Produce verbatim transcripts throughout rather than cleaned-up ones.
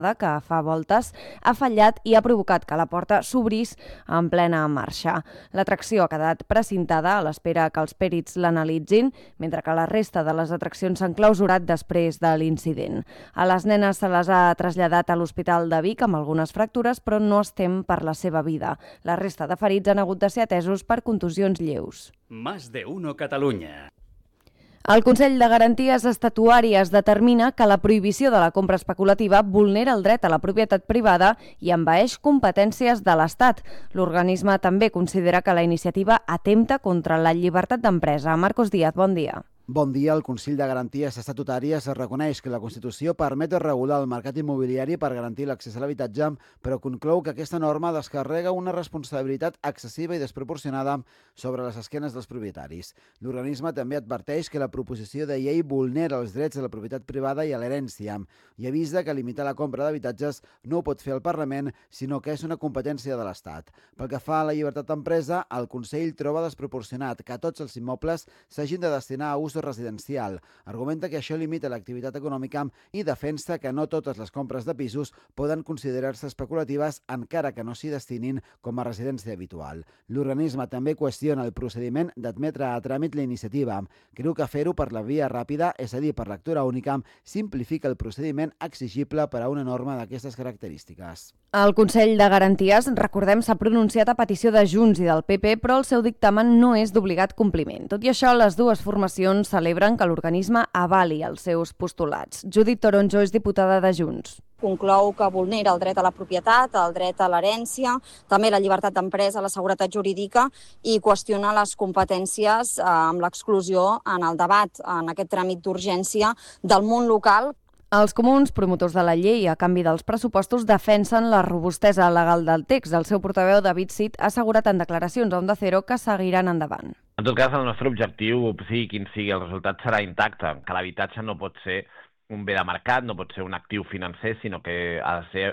que fa voltes ha fallat i ha provocat que la porta s'obrís en plena marxa. L'atracció ha quedat precintada a l'espera que els pèrits l'analitzin, mentre que la resta de les atraccions s'han clausurat després de l'incident. A les nenes se les ha traslladat a l'Hospital de Vic amb algunes fractures, però no es tem per la seva vida. La resta de ferits han hagut de ser atesos per contusions lleus. Más de uno Catalunya. El Consell de Garanties Estatutàries determina que la prohibició de la compra especulativa vulnera el dret a la propietat privada i envaeix competències de l'Estat. L'organisme també considera que la iniciativa atempta contra la llibertat d'empresa. Marcos Díaz, bon dia. Bon dia. El Consell de Garanties Estatutàries reconeix que la Constitució permet regular el mercat immobiliari per garantir l'accés a l'habitatge, però conclou que aquesta norma descarrega una responsabilitat excessiva i desproporcionada sobre les esquenes dels propietaris. L'organisme també adverteix que la proposició de llei vulnera els drets a la propietat privada i a l'herència i avisa que limitar la compra d'habitatges no ho pot fer el Parlament, sinó que és una competència de l'Estat. Pel que fa a la llibertat d'empresa, el Consell troba desproporcionat que tots els immobles s'hagin de destinar a ús residencial. Argumenta que això limita l'activitat econòmica i defensa que no totes les compres de pisos poden considerar-se especulatives encara que no s'hi destinin com a residència habitual. L'organisme també qüestiona el procediment d'admetre a tràmit la iniciativa. Creu que fer-ho per la via ràpida, és a dir, per lectura única, simplifica el procediment exigible per a una norma d'aquestes característiques. El Consell de Garanties, recordem, s'ha pronunciat a petició de Junts i del P P, però el seu dictamen no és d'obligat compliment. Tot i això, les dues formacions celebren que l'organisme avali els seus postulats. Judit Toronjo és diputada de Junts. Conclou que vulnera el dret a la propietat, el dret a l'herència, també la llibertat d'empresa, la seguretat jurídica i qüestiona les competències eh, amb l'exclusió en el debat, en aquest tràmit d'urgència del món local. Els comuns, promotors de la llei a canvi dels pressupostos, defensen la robustesa legal del text. El seu portaveu, David Cid, ha assegurat en declaracions a Onda Cero que seguiran endavant. En tot cas, el nostre objectiu, sigui quin sigui, el resultat serà intacte, que l'habitatge no pot ser un bé de mercat, no pot ser un actiu financer, sinó que ha de ser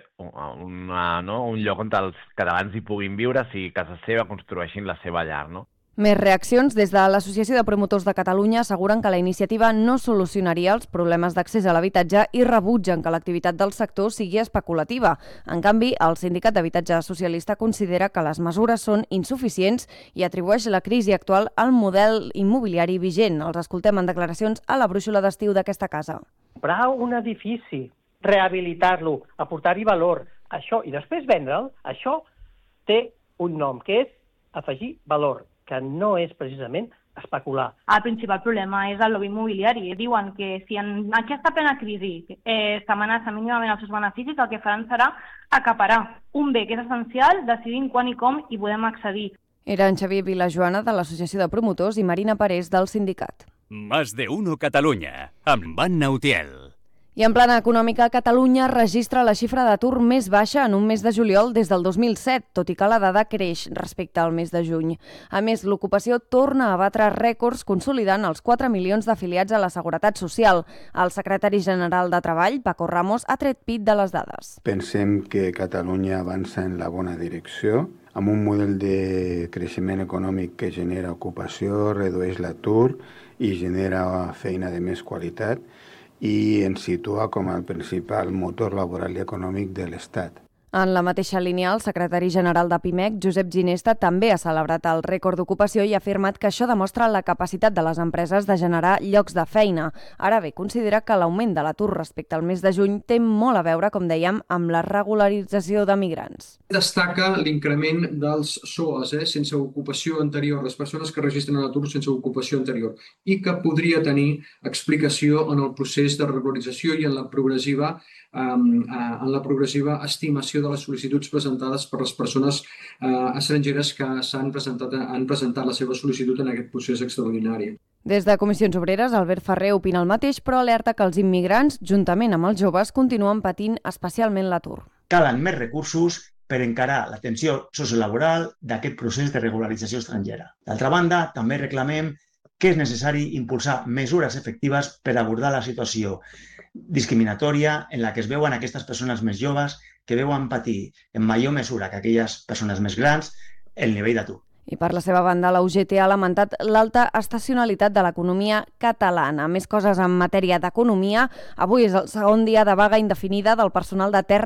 una, no, un lloc on els catalans hi puguin viure, sigui casa seva, construeixin la seva llar, no? Més reaccions. Des de l'Associació de Promotors de Catalunya asseguren que la iniciativa no solucionaria els problemes d'accés a l'habitatge i rebutgen que l'activitat del sector sigui especulativa. En canvi, el Sindicat d'Habitatge Socialista considera que les mesures són insuficients i atribueix la crisi actual al model immobiliari vigent. Els escoltem en declaracions a la brúixola d'estiu d'aquesta casa. Comprar un edifici, rehabilitar-lo, aportar-hi valor, això, i després vendre'l, això té un nom, que és afegir valor, que no és precisament especular. El principal problema és el lobby immobiliari. Diuen que si en aquesta plena crisi eh, s'amenaça mínimament els seus beneficis, el que faran serà acaparar un bé que és essencial, decidint quan i com hi podem accedir. Era en Xavier Vilajoana de l'Associació de Promotors i Marina Parés del sindicat. Más de uno Catalunya, amb Anna Utiel. I en plana econòmica, Catalunya registra la xifra d'atur més baixa en un mes de juliol des del dos mil set, tot i que la dada creix respecte al mes de juny. A més, l'ocupació torna a batre rècords consolidant els quatre milions d'afiliats a la Seguretat Social. El secretari general de Treball, Paco Ramos, ha tret pit de les dades. Pensem que Catalunya avança en la bona direcció, amb un model de creixement econòmic que genera ocupació, redueix l'atur i genera feina de més qualitat, i ens situa com el principal motor laboral i econòmic de l'Estat. En la mateixa línia, el secretari general de Pimec, Josep Ginesta, també ha celebrat el rècord d'ocupació i ha afirmat que això demostra la capacitat de les empreses de generar llocs de feina. Ara bé, considera que l'augment de l'atur respecte al mes de juny té molt a veure, com dèiem, amb la regularització de migrants. Destaca l'increment dels S O As, eh, sense ocupació anterior, les persones que registren l'atur sense ocupació anterior, i que podria tenir explicació en el procés de regularització i en la progressiva Um, uh, en la progressiva estimació de les sol·licituds presentades per les persones uh, estrangeres que s'han presentat, han presentat la seva sol·licitud en aquest procés extraordinari. Des de Comissions Obreres, Albert Ferrer opina el mateix, però alerta que els immigrants, juntament amb els joves, continuen patint especialment l'atur. Calen més recursos per encarar l'atenció sociolaboral d'aquest procés de regularització estrangera. D'altra banda, també reclamem que és necessari impulsar mesures efectives per abordar la situació discriminatòria en la que es veuen aquestes persones més joves que veuen patir en major mesura que aquelles persones més grans el nivell d'atur. I per la seva banda, la U G T ha lamentat l'alta estacionalitat de l'economia catalana. Més coses en matèria d'economia. Avui és el segon dia de vaga indefinida del personal de terra